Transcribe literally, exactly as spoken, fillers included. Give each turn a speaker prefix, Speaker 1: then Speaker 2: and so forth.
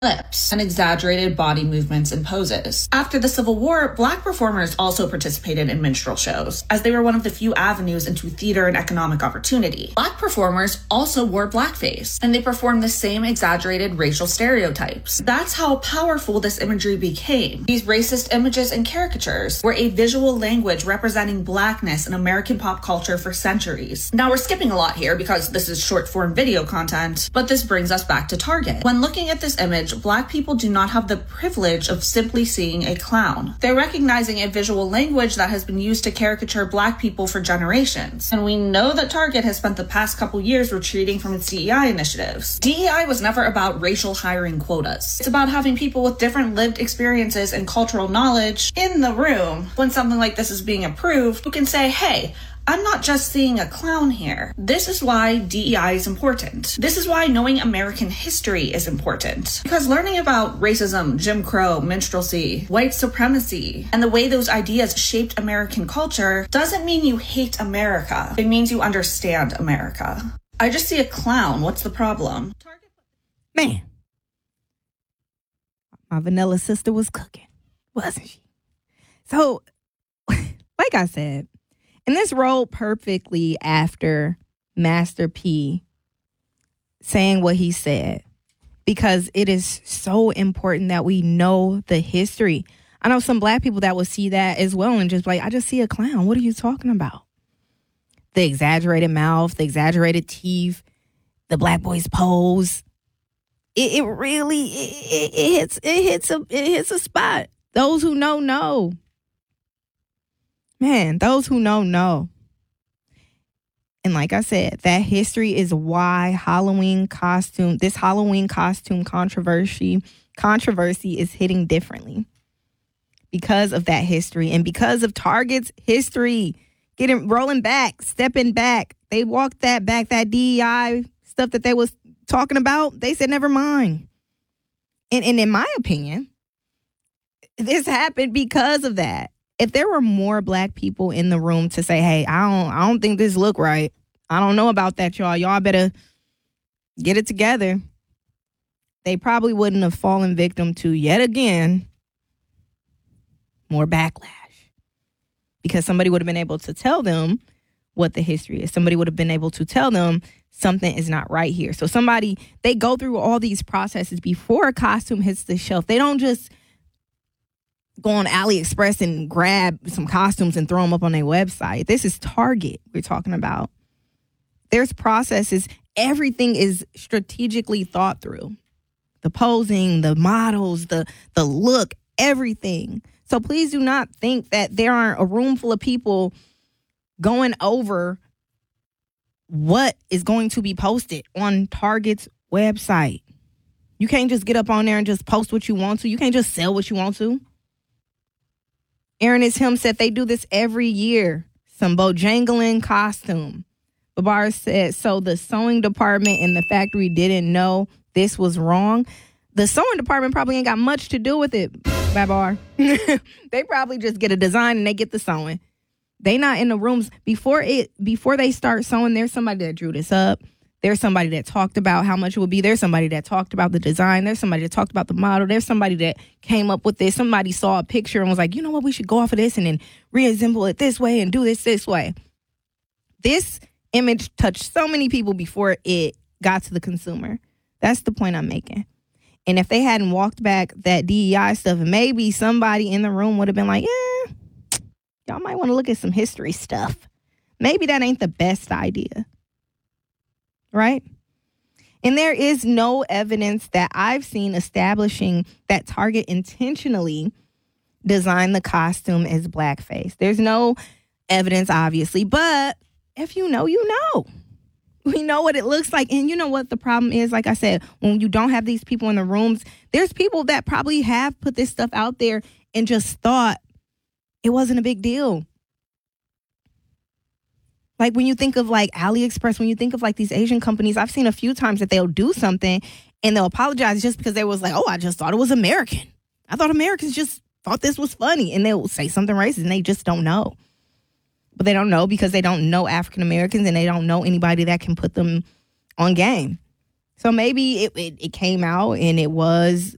Speaker 1: lips, and exaggerated body movements and poses. After the Civil War, Black performers also participated in minstrel shows, as they were one of the few avenues into theater and economic opportunity. Black performers also wore blackface, and they performed the same exaggerated racial stereotypes. That's how powerful this imagery became. These racist images and caricatures were a visual language representing Blackness in American pop culture for centuries. Now, we're skipping a lot here because this is short-form video content, but this brings us back to Target. When looking at this image, Black people do not have the privilege of simply seeing a clown. They're recognizing a visual language that has been used to caricature Black people for generations. And we know that Target has spent the past couple years retreating from its D E I initiatives. D E I was never about racial hiring quotas. It's about having people with different lived experiences and cultural knowledge in the room when something like this is being approved, who can say, hey, I'm not just seeing a clown here. This is why D E I is important. This is why knowing American history is important. Because learning about racism, Jim Crow, minstrelsy, white supremacy, and the way those ideas shaped American culture doesn't mean you hate America. It means you understand America. I just see a clown. What's the problem?
Speaker 2: Man, my vanilla sister was cooking, wasn't she? So, like I said, and this rolled perfectly after Master P saying what he said, because it is so important that we know the history. I know some Black people that will see that as well and just be like, I just see a clown. What are you talking about? The exaggerated mouth, the exaggerated teeth, the Black boy's pose. It, it really it, it hits it hits a it hits a spot. Those who know know. Man, those who know, know. And like I said, that history is why Halloween costume, this Halloween costume controversy, controversy is hitting differently. Because of that history and because of Target's history, getting rolling back, stepping back. They walked that back, that D E I stuff that they was talking about. They said, never mind. And, and in my opinion, this happened because of that. If there were more Black people in the room to say, hey, I don't I don't think this look right. I don't know about that, y'all. Y'all better get it together. They probably wouldn't have fallen victim to, yet again, more backlash. Because somebody would have been able to tell them what the history is. Somebody would have been able to tell them something is not right here. So somebody, they go through all these processes before a costume hits the shelf. They don't just go on AliExpress and grab some costumes and throw them up on their website. This is Target we're talking about. There's processes. Everything is strategically thought through. The posing, the models, the the look, everything. So please do not think that there aren't a room full of people going over what is going to be posted on Target's website. You can't just get up on there and just post what you want to. You can't just sell what you want to. Aaron is him said they do this every year. Some Bojangling costume. Babar said, so the sewing department in the factory didn't know this was wrong. The sewing department probably ain't got much to do with it, Babar. They probably just get a design and they get the sewing. They not in the rooms before it before they start sewing. There's somebody that drew this up. There's somebody that talked about how much it would be. There's somebody that talked about the design. There's somebody that talked about the model. There's somebody that came up with this. Somebody saw a picture and was like, you know what, we should go off of this and then reassemble it this way and do this this way. This image touched so many people before it got to the consumer. That's the point I'm making. And if they hadn't walked back that D E I stuff, maybe somebody in the room would have been like, yeah, y'all might want to look at some history stuff. Maybe that ain't the best idea. Right? And there is no evidence that I've seen establishing that Target intentionally designed the costume as blackface. There's no evidence, obviously, but if you know, you know. We know what it looks like. And you know what the problem is? Like I said, when you don't have these people in the rooms, there's people that probably have put this stuff out there and just thought it wasn't a big deal. Like when you think of like AliExpress, when you think of like these Asian companies, I've seen a few times that they'll do something and they'll apologize just because they was like, oh, I just thought it was American. I thought Americans just thought this was funny. And they'll say something racist and they just don't know. But they don't know because they don't know African Americans and they don't know anybody that can put them on game. So maybe it, it, it came out and it was